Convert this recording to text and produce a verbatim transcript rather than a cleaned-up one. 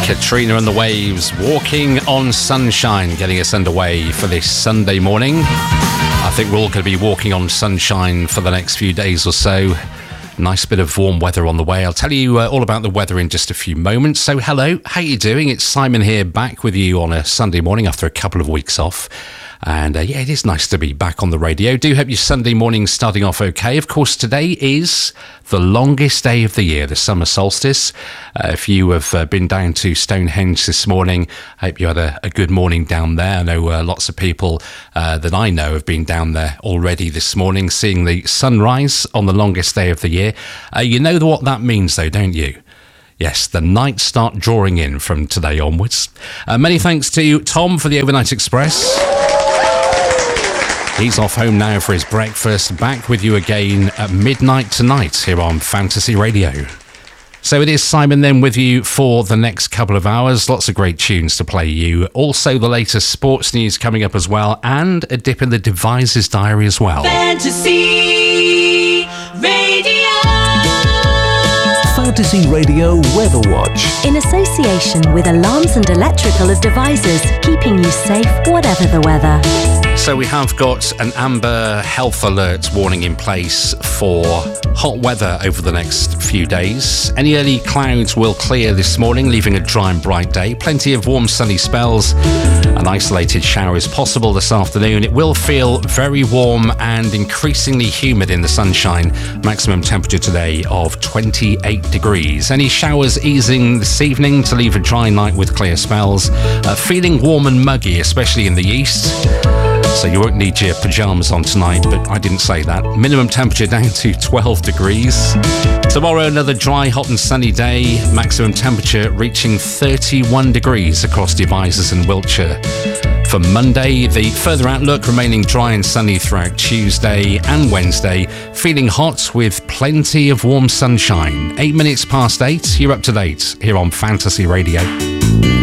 Katrina and the Waves, Walking on Sunshine, getting us underway for this Sunday morning. I think we're all going to be walking on sunshine for the next few days or so. Nice bit of warm weather on the way. I'll tell you uh, all about the weather in just a few moments. So hello, how you doing? It's Simon here, back with you on a Sunday morning after a couple of weeks off. And uh, yeah, it is nice to be back on the radio. Do hope your Sunday morning's starting off okay. Of course, today is the longest day of the year, the summer solstice. Uh, if you have uh, been down to Stonehenge this morning, I hope you had a, a good morning down there. I know uh, lots of people uh, that I know have been down there already this morning, seeing the sunrise on the longest day of the year. Uh, you know what that means though, don't you? Yes, the nights start drawing in from today onwards. Uh, many thanks to Tom for the Overnight Express. He's off home now for his breakfast. Back with you again at midnight tonight here on Fantasy Radio. So it is Simon then with you for the next couple of hours. Lots of great tunes to play you. Also the latest sports news coming up as well. And a dip in the Devices Diary as well. Fantasy Radio. Fantasy Radio Weather Watch. In association with Alarms and Electrical as Devices, keeping you safe whatever the weather. So we have got an amber health alert warning in place for hot weather over the next few days. Any early clouds will clear this morning, leaving a dry and bright day. Plenty of warm sunny spells and isolated showers possible this afternoon. It will feel very warm and increasingly humid in the sunshine. Maximum temperature today of twenty-eight degrees. Any showers easing this evening to leave a dry night with clear spells. Uh, feeling warm and muggy, especially in the east. So you won't need your pyjamas on tonight, but I didn't say that. Minimum temperature down to twelve degrees. Tomorrow, another dry, hot and sunny day. Maximum temperature reaching thirty-one degrees across Devizes and Wiltshire. For Monday, the further outlook remaining dry and sunny throughout Tuesday and Wednesday. Feeling hot with plenty of warm sunshine. Eight minutes past eight, you're up to date here on Fantasy Radio.